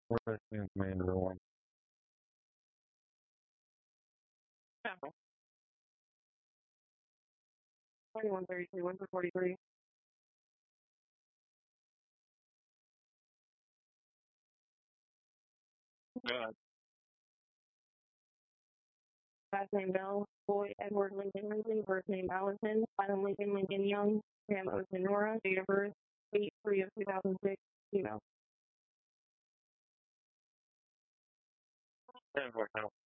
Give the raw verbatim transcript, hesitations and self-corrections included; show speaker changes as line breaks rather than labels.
First name Commander one.
No. twenty-one thirty-three, one for forty-three.
God.
Last name Bell, boy Edward Lincoln Lincoln, first name Allison, Adam Lincoln Lincoln Young, Pam Ocean Nora, date of birth, eight three of two thousand six, email.
Ten four now.